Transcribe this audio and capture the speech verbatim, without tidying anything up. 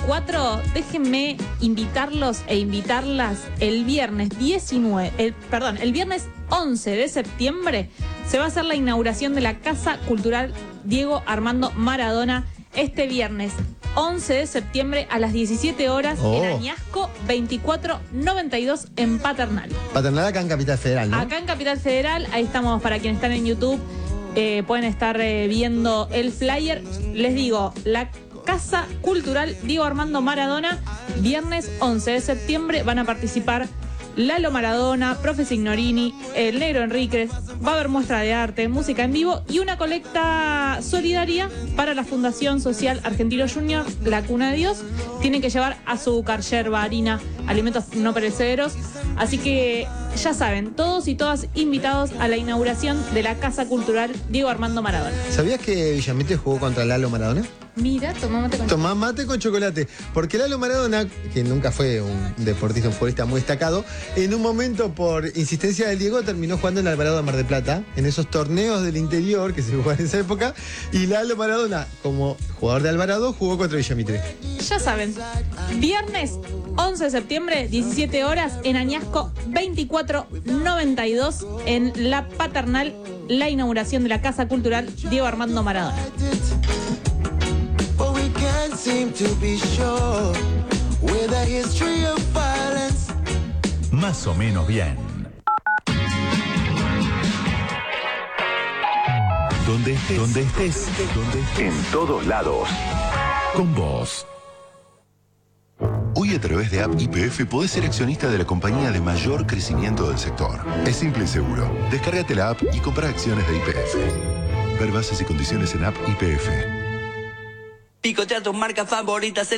veinticuatro, déjenme invitarlos e invitarlas el viernes diecinueve, el, perdón, el viernes once de septiembre se va a hacer la inauguración de la Casa Cultural Diego Armando Maradona este viernes once de septiembre a las diecisiete horas oh. en Añasco veinticuatro noventa y dos en Paternal. Paternal acá en Capital Federal, ¿no? Acá en Capital Federal, ahí estamos para quienes están en YouTube, eh, pueden estar eh, viendo el flyer. Les digo, la Casa Cultural Diego Armando Maradona, viernes once de septiembre, van a participar Lalo Maradona, Profe Signorini, el Negro Enríquez, va a haber muestra de arte, música en vivo y una colecta solidaria para la Fundación Social Argentino Junior, La Cuna de Dios. Tienen que llevar azúcar, yerba, harina, alimentos no perecederos. Así que ya saben, todos y todas invitados a la inauguración de la Casa Cultural Diego Armando Maradona. ¿Sabías que Villamitre jugó contra Lalo Maradona? Mira, tomá mate con Tomá mate con chocolate. Porque Lalo Maradona, que nunca fue un deportista, un futbolista muy destacado, en un momento, por insistencia del Diego, terminó jugando en el Alvarado de Mar del Plata, en esos torneos del interior que se jugaban en esa época. Y Lalo Maradona, como jugador de Alvarado, jugó contra Villamitre. Ya saben, viernes once de septiembre, diecisiete horas, en Añasco veinticuatro noventa y dos, en La Paternal, la inauguración de la Casa Cultural Diego Armando Maradona. Más o menos bien. Donde estés, donde estés, donde estés. En todos lados. Con vos. Hoy a través de App Y P F podés ser accionista de la compañía de mayor crecimiento del sector. Es simple y seguro. Descárgate la app y compra acciones de Y P F. Ver bases y condiciones en App Y P F. Picotea tus marcas favoritas.